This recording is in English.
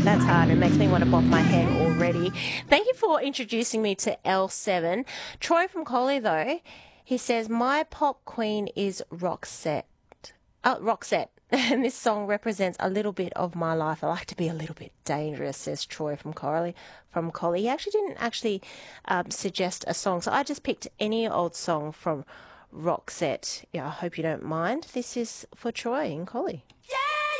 That's hard. It makes me want to bop my head already. Thank you for introducing me to L7. Troy from Collie, though, he says, my pop queen is Roxette. Roxette. And this song represents a little bit of my life. I like to be a little bit dangerous, says Troy from Collie. He actually didn't suggest a song, so I just picked any old song from Roxette. Yeah, I hope you don't mind. This is for Troy in Collie. Yeah!